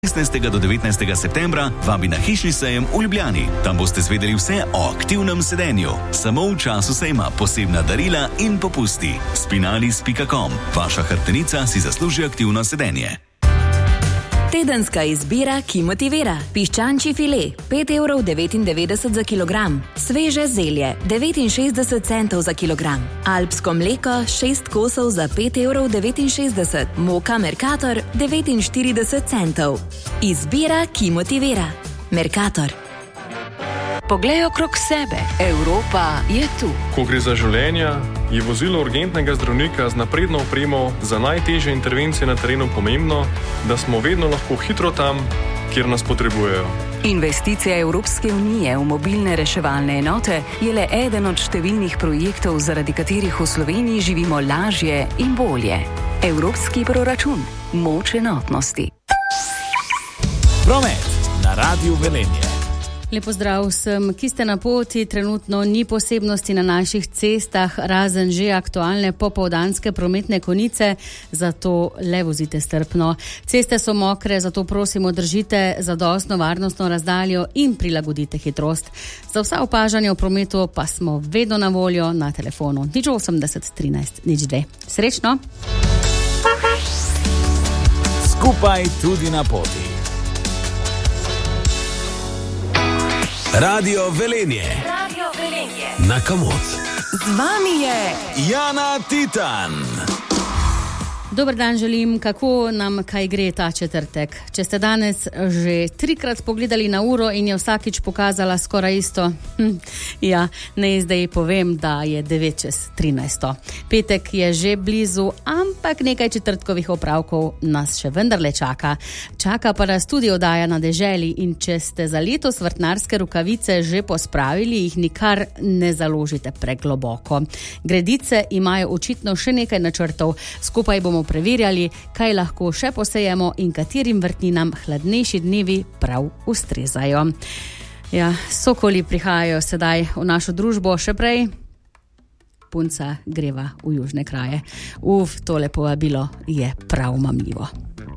16. do 19. septembra vabi na hišni sejem v Ljubljani. Tam boste zvedeli vse o aktivnem sedenju. Samo v času sejma posebna darila in popusti. Spinalis.com. Vaša hrbtenica si zasluži aktivno sedenje. Tedenska izbira, ki motivira. Piščančji file, 5,99 € za kilogram. Sveže zelje, 69 centov za kilogram. Alpsko mleko, 6 kosov za 5,69 €. Moka Mercator, 49 centov. Izbira, ki motivira. Mercator. Poglej okrog sebe. Evropa je tu. Ko gre za življenja, je vozilo urgentnega zdravnika z napredno opremo za najtežje intervencije na terenu pomembno, da smo vedno lahko hitro tam, kjer nas potrebujejo. Investicija Evropske unije v mobilne reševalne enote je le eden od številnih projektov, zaradi katerih v Sloveniji živimo lažje in bolje. Evropski proračun. Moč enotnosti. Promet na Radiu Velenje. Lepo zdrav vsem, ki ste na poti. Trenutno ni posebnosti na naših cestah, razen že aktualne popoldanske prometne konice, zato le vozite strpno. Ceste so mokre, zato prosimo držite zadostno varnostno razdaljo in prilagodite hitrost. Za vsa opažanja v prometu pa smo vedno na voljo na telefonu 80 13 02. Srečno! Skupaj tudi na poti. Radio Velenje. Radio Velenje. Na Kamot. Z vami je Jana Titan. Dober dan želim, kako nam kaj gre ta četrtek. Če ste danes že 3-krat pogledali na uro in je vsakič pokazala skoraj isto, ja, ne zdaj povem, da je 9:13. Petek je že blizu, ampak nekaj četrtkovih opravkov nas še vendarle čaka. Čaka pa nas tudi oddaja Na deželi in če ste za letos vrtnarske rokavice že pospravili, jih nikar ne založite pregloboko. Gredice imajo očitno še nekaj načrtov, skupaj bomo preverjali, kaj lahko še posejemo in katerim vrtninam hladnejši dnevi prav ustrezajo. Ja, sokoli prihajajo sedaj v našo družbo, še prej punca greva v južne kraje. Tole povabilo je prav mamljivo.